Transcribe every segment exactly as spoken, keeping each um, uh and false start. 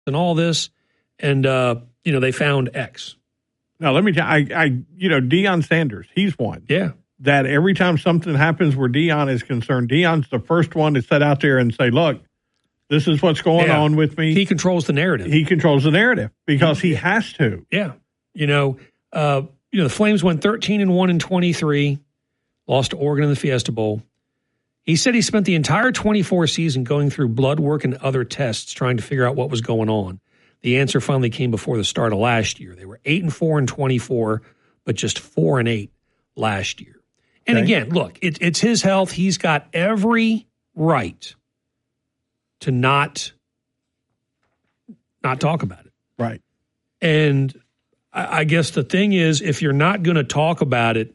and all this. And, uh, you know, they found X. Now, let me tell you, I, I, you know, Deion Sanders, he's one. Yeah. That every time something happens where Deion is concerned, Deion's the first one to sit out there and say, look, this is what's going yeah. on with me. He controls the narrative. He controls the narrative because he has to. Yeah. You know, uh, you know, the Flames went thirteen and one in twenty-three, lost to Oregon in the Fiesta Bowl. He said he spent the entire twenty-four season going through blood work and other tests trying to figure out what was going on. The answer finally came before the start of last year. They were eight and four in twenty-four, but just four and eight last year. And okay. again, look, it, it's his health. He's got every right to not not talk about it. Right. And I, I guess the thing is, if you're not going to talk about it,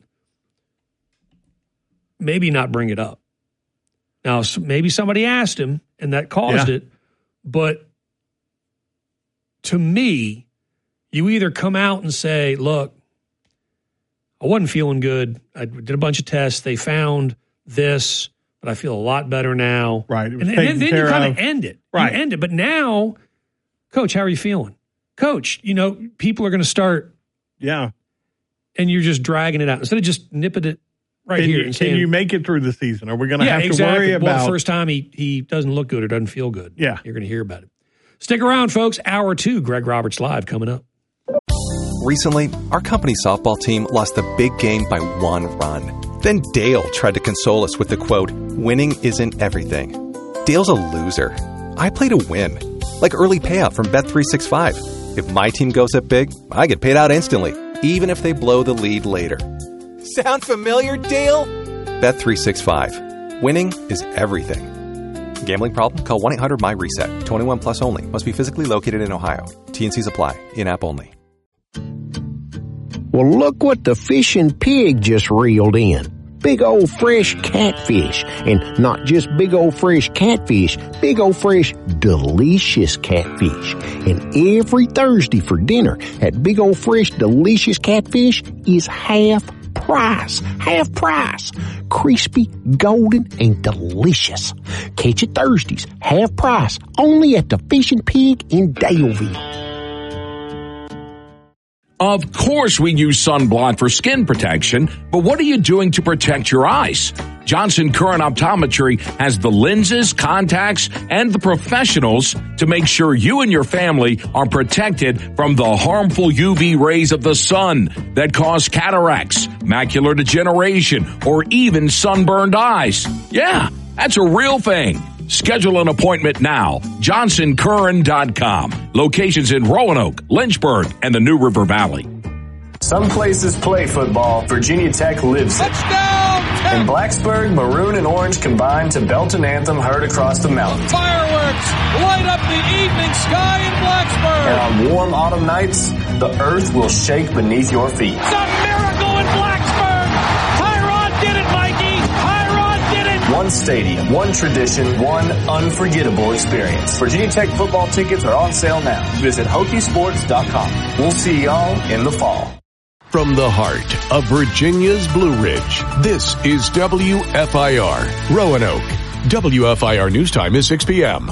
maybe not bring it up. Now, maybe somebody asked him and that caused yeah. it, but to me, you either come out and say, look, I wasn't feeling good. I did a bunch of tests. They found this, but I feel a lot better now. Right. It was and, and then, then you kind of of end it. Right. You end it. But now, Coach, how are you feeling? Coach, you know, people are going to start. Yeah. And you're just dragging it out. Instead of just nipping it right can here. You, and can saying, you make it through the season? Are we going to yeah, have to exactly. worry about Well, the first time he, he doesn't look good or doesn't feel good. Yeah. You're going to hear about it. Stick around, folks. Hour two, Greg Roberts Live coming up. Recently, our company softball team lost the big game by one run. Then Dale tried to console us with the quote, winning isn't everything. Dale's a loser. I play to win. Like early payout from Bet three sixty-five. If my team goes up big, I get paid out instantly, even if they blow the lead later. Sound familiar, Dale? Bet three sixty-five. Winning is everything. Gambling problem? Call one eight hundred M Y reset. twenty-one plus only. Must be physically located in Ohio. T and C's apply. In-app only. Well, look what the fishing pig just reeled in. Big old fresh catfish. And not just big old fresh catfish, big old fresh delicious catfish. And every Thursday for dinner at Big Old Fresh Delicious Catfish is half price. Half price. Crispy, golden, and delicious. Catch it Thursdays, half price, only at the Fishing Pig in Daleville. Of course we use sunblock for skin protection, but what are you doing to protect your eyes? Johnson Curran Optometry has the lenses, contacts, and the professionals to make sure you and your family are protected from the harmful U V rays of the sun that cause cataracts, macular degeneration, or even sunburned eyes. Yeah, that's a real thing. Schedule an appointment now. Johnson Curran dot com. Locations in Roanoke, Lynchburg, and the New River Valley. Some places play football. Virginia Tech lives it. Touchdown! In Blacksburg, maroon and orange combine to belt an anthem heard across the mountains. Fireworks light up the evening sky in Blacksburg. And on warm autumn nights, the earth will shake beneath your feet. It's a miracle in Blacksburg. Tyrod did it, Mikey. Tyrod did it. One stadium, one tradition, one unforgettable experience. Virginia Tech football tickets are on sale now. Visit Hokie Sports dot com. We'll see y'all in the fall. From the heart of Virginia's Blue Ridge, this is W F I R, Roanoke. W F I R News Time is six p.m.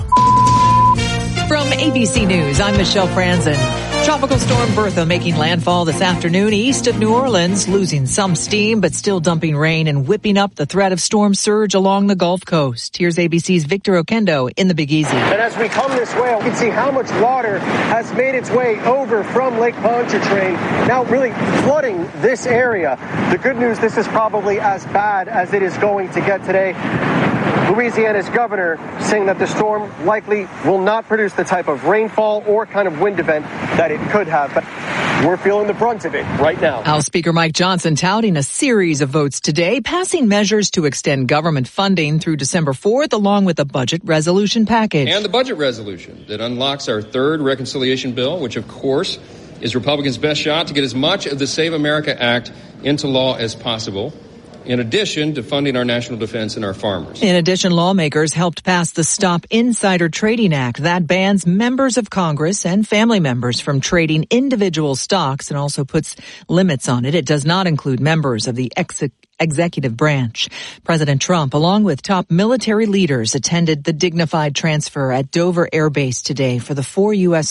From A B C News, I'm Michelle Franzen. Tropical storm Bertha making landfall this afternoon east of New Orleans, losing some steam but still dumping rain and whipping up the threat of storm surge along the Gulf Coast. Here's A B C's Victor Okendo in the Big Easy. And as we come this way, we can see how much water has made its way over from Lake Pontchartrain, now really flooding this area. The good news, this is probably as bad as it is going to get today. Louisiana's governor saying that the storm likely will not produce the type of rainfall or kind of wind event that it could have. But we're feeling the brunt of it right now. House Speaker Mike Johnson touting a series of votes today, passing measures to extend government funding through December fourth, along with a budget resolution package. And the budget resolution that unlocks our third reconciliation bill, which, of course, is Republicans' best shot to get as much of the Save America Act into law as possible, in addition to funding our national defense and our farmers. In addition, lawmakers helped pass the Stop Insider Trading Act that bans members of Congress and family members from trading individual stocks and also puts limits on it. It does not include members of the ex- executive branch. President Trump, along with top military leaders, attended the dignified transfer at Dover Air Base today for the four U S